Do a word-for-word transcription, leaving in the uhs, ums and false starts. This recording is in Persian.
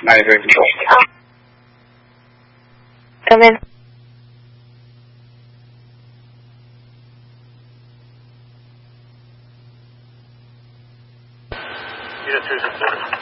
ninety-three control. Come in. Unit three six seven.